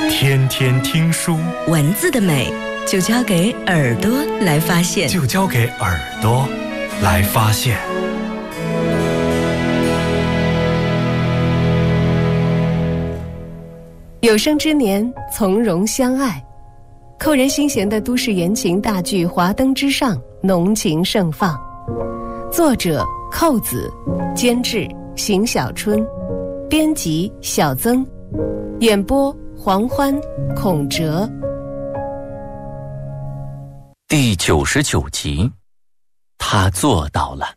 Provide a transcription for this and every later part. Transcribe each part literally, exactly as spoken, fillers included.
天天听书， 文字的美就交给耳朵来发现， 就交给耳朵来发现。 有生之年，从容相爱。扣人心弦的都市言情大剧《华灯之上》浓情盛放，作者寇子，监制邢小春，编辑小曾，演播黄欢、孔哲。 第九十九集，他做到了。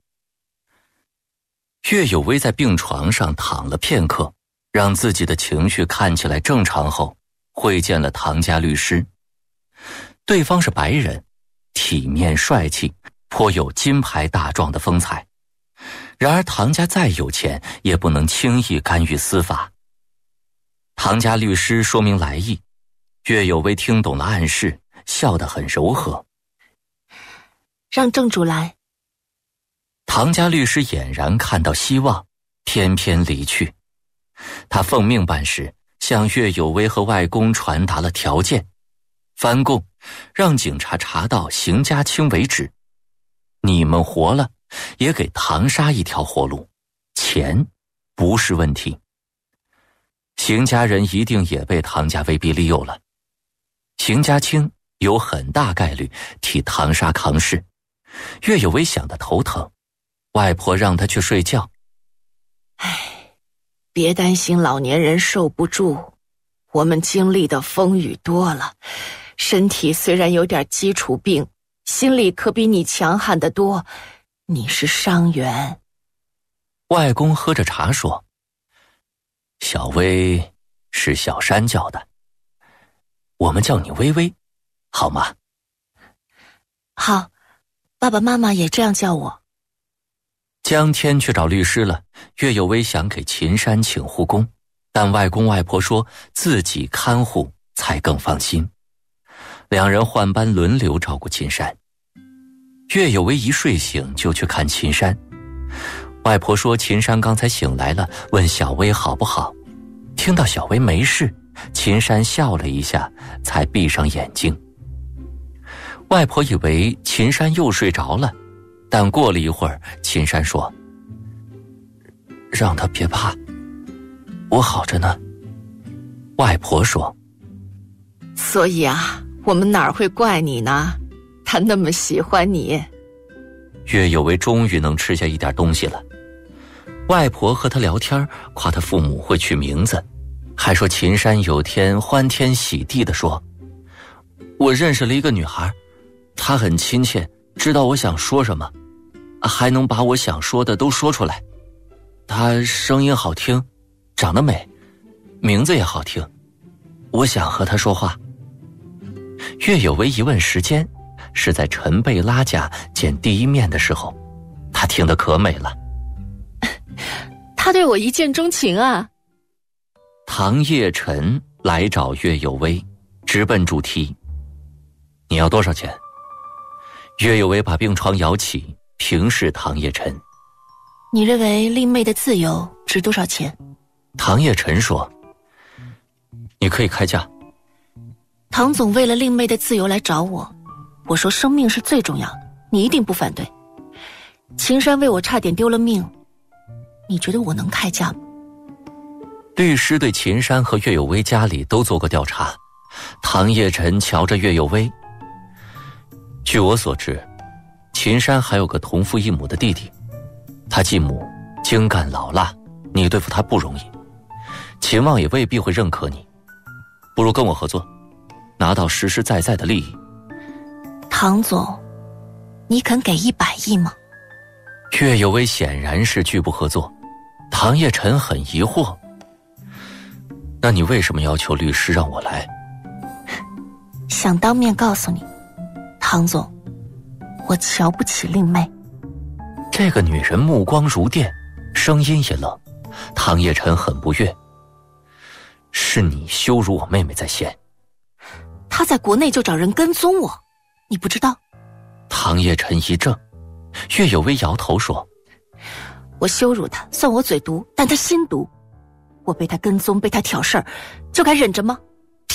岳有为在病床上躺了片刻，让自己的情绪看起来正常后，会见了唐家律师。对方是白人，体面帅气，颇有金牌大壮的风采。然而唐家再有钱，也不能轻易干预司法。唐家律师说明来意，岳有为听懂了暗示，笑得很柔和。 让正主来。 唐家律师俨然看到希望，偏偏离去。他奉命办事，向岳有为和外公传达了条件，翻供，让警察查到邢家清为止。你们活了，也给唐沙一条活路，钱不是问题。邢家人一定也被唐家威逼利诱了。邢家清有很大概率替唐沙扛事，岳有为想得头疼。外婆让他去睡觉。 唉，别担心老年人受不住，我们经历的风雨多了，身体虽然有点基础病，心里可比你强悍得多。你是伤员。 外公喝着茶说，小薇是小山叫的，我们叫你微微，好吗？ 好，爸爸妈妈也这样叫我。 江天去找律师了，岳有为想给秦山请护工，但外公外婆说自己看护才更放心。两人换班轮流照顾秦山。岳有为一睡醒就去看秦山，外婆说秦山刚才醒来了，问小薇好不好。听到小薇没事，秦山笑了一下，才闭上眼睛。外婆以为秦山又睡着了，但过了一会儿，秦山说，让他别怕，我好着呢。外婆说， 所以啊，我们哪儿会怪你呢？他那么喜欢你。 岳有为终于能吃下一点东西了。外婆和他聊天，夸他父母会取名字，还说秦山有天欢天喜地地说，我认识了一个女孩，她很亲切，知道我想说什么，还能把我想说的都说出来。她声音好听，长得美，名字也好听，我想和她说话。岳有为一问时间，是在陈贝拉家见第一面的时候，他听得可美了。 他对我一见钟情啊。 唐叶晨来找岳有为，直奔主题。你要多少钱？岳有为把病床摇起，平视唐叶晨。 你认为令妹的自由值多少钱？ 唐叶晨说，你可以开价。 唐总为了令妹的自由来找我，我说生命是最重要的，你一定不反对。秦山为我差点丢了命，你觉得我能开价吗？ 律师对秦山和岳有为家里都做过调查。唐叶晨瞧着岳有为，据我所知，秦山还有个同父异母的弟弟，他继母精干老辣，你对付他不容易，秦望也未必会认可你，不如跟我合作，拿到实实在在的利益。 唐总，你肯给一百亿吗？ 岳有为显然是拒不合作。唐叶晨很疑惑，那你为什么要求律师让我来？ 想当面告诉你，唐总，我瞧不起令妹。 这个女人目光如电，声音也冷。唐叶晨很不悦，是你羞辱我妹妹在先。 她在国内就找人跟踪我，你不知道？ 唐叶晨一怔，岳有为摇头说， 我羞辱她，算我嘴毒，但她心毒。我被她跟踪，被她挑事儿，就该忍着吗？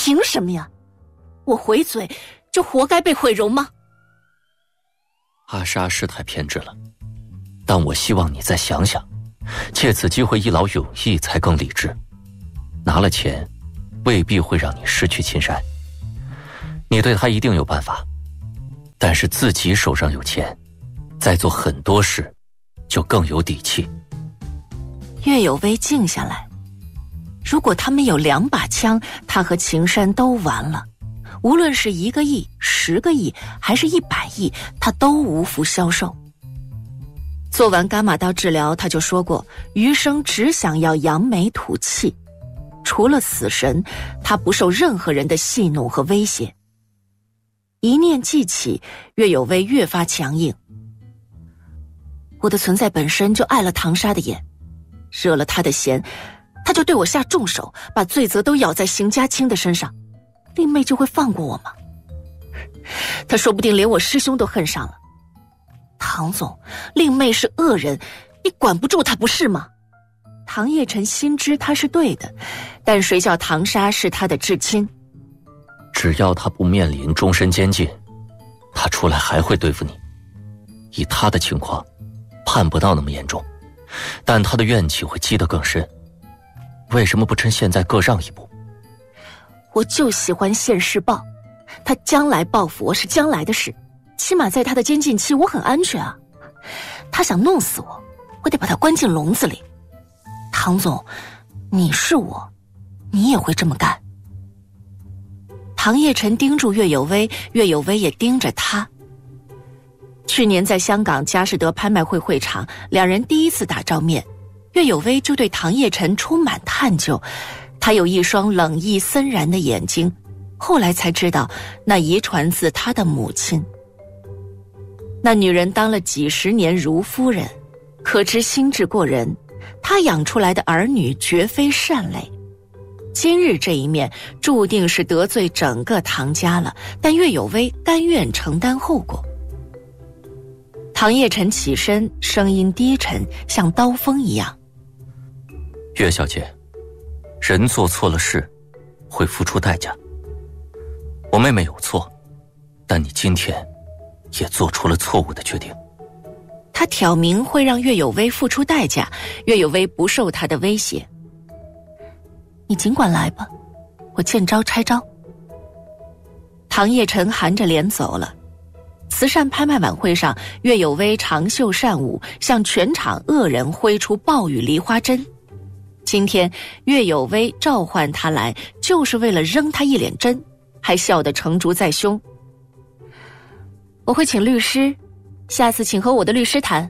凭什么呀？我回嘴就活该被毁容吗？ 阿莎是太偏执了，但我希望你再想想，借此机会一劳永逸才更理智。拿了钱未必会让你失去秦山，你对他一定有办法，但是自己手上有钱，再做很多事就更有底气。 岳有为静下来，如果他们有两把枪，他和秦山都完了。无论是一个亿、十个亿，还是一百亿，他都无福消受。做完伽马刀治疗，他就说过，余生只想要扬眉吐气。除了死神，他不受任何人的戏弄和威胁。一念记起，岳有为越发强硬。我的存在本身就碍了唐沙的眼，惹了他的嫌，他就对我下重手，把罪责都咬在邢家清的身上，令妹就会放过我吗？他说不定连我师兄都恨上了。唐总，令妹是恶人，你管不住他不是吗？唐叶晨心知他是对的，但谁叫唐沙是他的至亲？ 只要他不面临终身监禁，他出来还会对付你。以他的情况，判不到那么严重，但他的怨气会积得更深。为什么不趁现在各让一步？ 我就喜欢现世报，他将来报复我是将来的事，起码在他的监禁期我很安全啊。他想弄死我，我得把他关进笼子里。唐总，你是我，你也会这么干。唐叶晨盯住岳有为，岳有为也盯着他。去年在香港佳士得拍卖会会场，两人第一次打照面，岳有为就对唐叶晨充满探究。他有一双冷意森然的眼睛，后来才知道那遗传自他的母亲。那女人当了几十年如夫人，可知心智过人，她养出来的儿女绝非善类。今日这一面注定是得罪整个唐家了，但岳有为甘愿承担后果。唐叶晨起身，声音低沉，像刀锋一样。 岳小姐，人做错了事会付出代价，我妹妹有错，但你今天也做出了错误的决定。 他挑明会让岳有为付出代价，岳有为不受他的威胁。你尽管来吧，我见招拆招。唐叶晨含着脸走了。慈善拍卖晚会上，岳有为长袖善舞，向全场恶人挥出暴雨梨花针。今天岳有为召唤他来，就是为了扔他一脸针，还笑得成竹在胸。我会请律师，下次请和我的律师谈。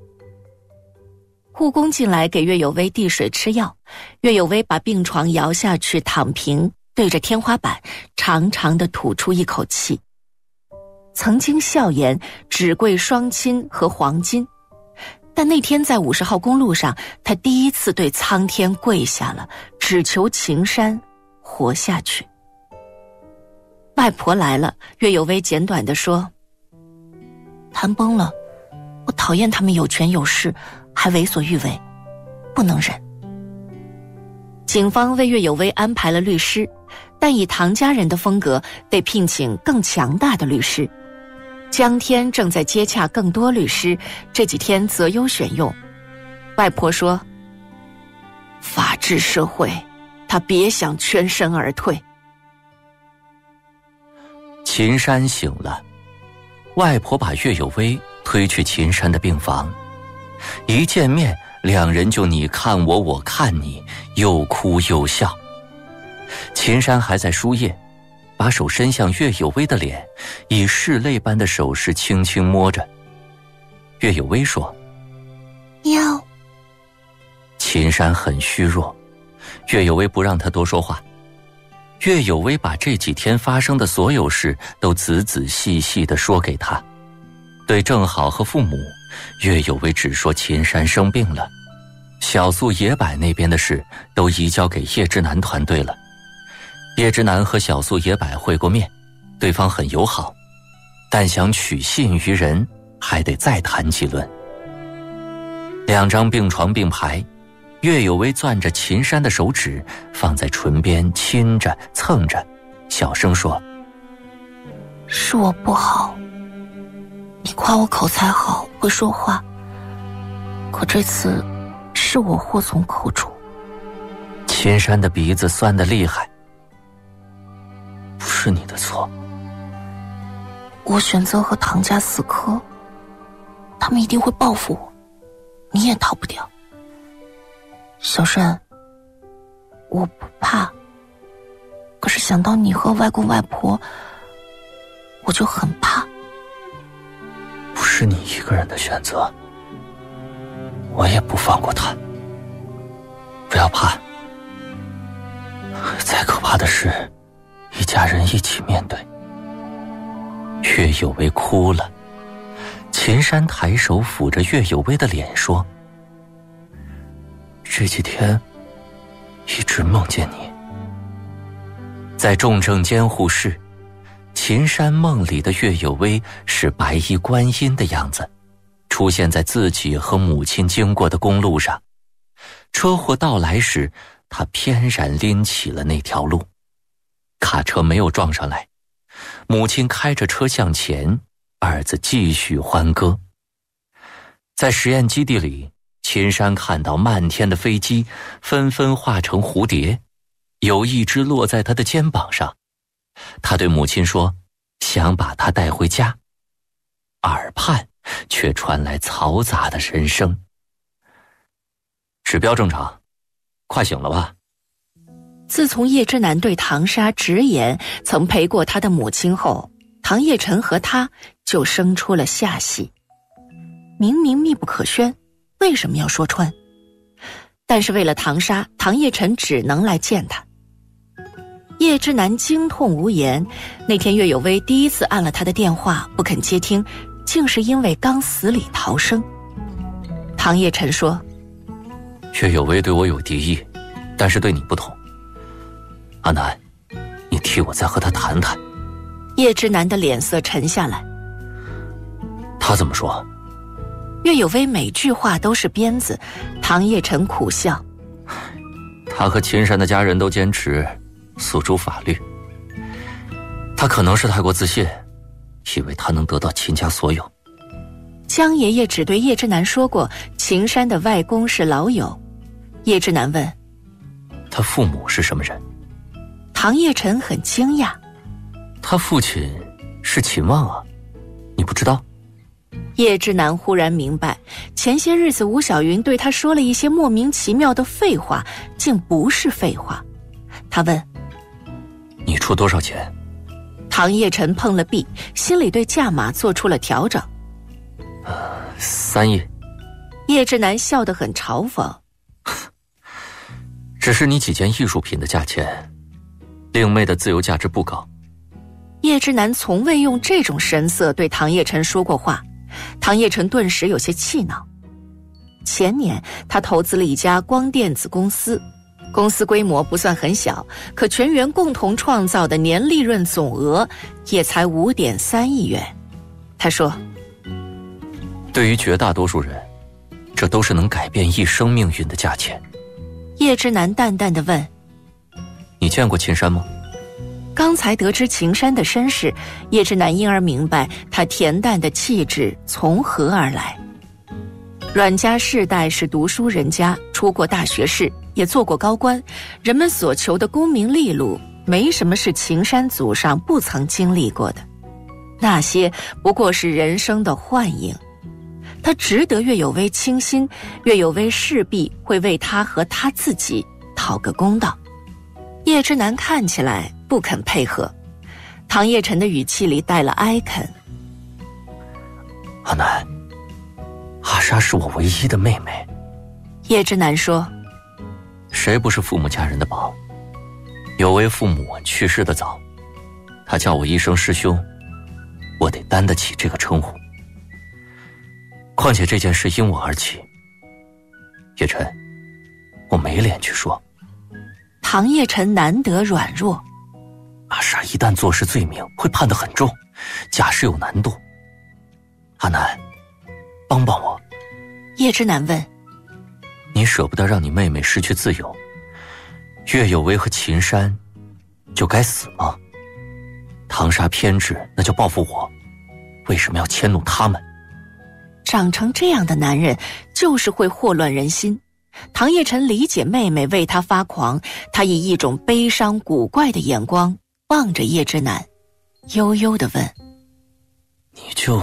护工进来给岳有为递水吃药，岳有为把病床摇下去躺平，对着天花板长长的吐出一口气。曾经笑言只跪双亲和黄金，但那天在五十号公路上，他第一次对苍天跪下了，只求秦山活下去。外婆来了，岳有为简短地说，谈崩了，我讨厌他们有权有势还为所欲为，不能忍。警方为岳有为安排了律师，但以唐家人的风格，得聘请更强大的律师。江天正在接洽更多律师，这几天择优选用。外婆说，法治社会，他别想全身而退。 秦山醒了，外婆把岳有为推去秦山的病房。一见面，两人就你看我，我看你，又哭又笑。秦山还在输液，把手伸向岳有为的脸，以拭泪般的手势轻轻摸着。岳有为说， 要。 秦山很虚弱，岳有为不让他多说话。岳有为把这几天发生的所有事都仔仔细细地说给他。对郑好和父母，岳有为只说秦山生病了，小宿野柏那边的事都移交给叶之南团队了。叶之南和小宿野柏会过面，对方很友好，但想取信于人，还得再谈几轮。两张病床并排，岳有为攥着秦山的手指放在唇边亲着蹭着， 小声说：“ 是我不好，你夸我口才好，会说话，可这次是我祸从口出。” 秦山的鼻子酸得厉害。不是你的错， 我选择和唐家死磕，他们一定会报复我，你也逃不掉。小山，我不怕，可是想到你和外公外婆，我就很怕。 不是你一个人的选择，我也不放过他。不要怕，再可怕的是一家人一起面对。岳有为哭了，秦山抬手抚着岳有为的脸说：“这几天一直梦见你。”在重症监护室，秦山梦里的岳有为是白衣观音的样子，出现在自己和母亲经过的公路上。车祸到来时，他翩然拎起了那条路。卡车没有撞上来，母亲开着车向前，儿子继续欢歌。在实验基地里，秦山看到漫天的飞机纷纷化成蝴蝶，有一只落在他的肩膀上。他对母亲说，想把他带回家。耳畔却传来嘈杂的人声。指标正常，快醒了吧？ 自从叶之南对唐莎直言曾陪过他的母亲后，唐叶晨和他就生出了下隙。明明密不可宣，为什么要说穿？但是为了唐莎，唐叶晨只能来见他。叶之南惊痛无言，那天岳有为第一次按了他的电话不肯接听，竟是因为刚死里逃生。唐叶晨说， 岳有为对我有敌意，但是对你不同。阿南，你替我再和他谈谈。 叶之南的脸色沉下来。 他怎么说？ 岳有为每句话都是鞭子。唐叶晨苦笑， 他和秦山的家人都坚持诉诸法律。他可能是太过自信，以为他能得到秦家所有。 江爷爷只对叶之南说过秦山的外公是老友。叶之南问， 他父母是什么人？ 唐叶晨很惊讶， 他父亲是秦望啊，你不知道？ 叶之南忽然明白，前些日子吴小云对他说了一些莫名其妙的废话，竟不是废话。他问， 你出多少钱？ 唐叶晨碰了壁，心里对价码做出了调整。 呃，三亿。 叶之南笑得很嘲讽， 只是你几件艺术品的价钱，令妹的自由价值不高。 叶之南从未用这种神色对唐叶晨说过话，唐叶晨顿时有些气恼。前年他投资了一家光电子公司，公司规模不算很小，可全员共同创造的年利润总额也才 五点三亿元。他说， 对于绝大多数人，这都是能改变一生命运的价钱。 叶之南淡淡地问， 你见过秦山吗？ 刚才得知秦山的身世，叶之南因而明白他恬淡的气质从何而来。阮家世代是读书人家，出过大学士，也做过高官，人们所求的功名利禄，没什么是秦山祖上不曾经历过的，那些不过是人生的幻影。他值得岳有为倾心，岳有为势必会为他和他自己讨个公道。叶之南看起来不肯配合，唐叶晨的语气里带了哀恳。 阿南，阿莎是我唯一的妹妹。 叶之南说， 谁不是父母家人的宝？有为父母去世的早，他叫我一声师兄，我得担得起这个称呼。况且这件事因我而起，叶晨，我没脸去说。 唐叶晨难得软弱， 阿莎一旦坐实罪名，会判得很重，假释有难度。阿南，帮帮我。 叶之南问， 你舍不得让你妹妹失去自由，岳有为和秦山就该死吗？ 唐莎偏执，那就报复我，为什么要迁怒他们？ 长成这样的男人，就是会祸乱人心。唐叶晨理解妹妹为他发狂，他以一种悲伤古怪的眼光望着叶之南，悠悠地问： 你就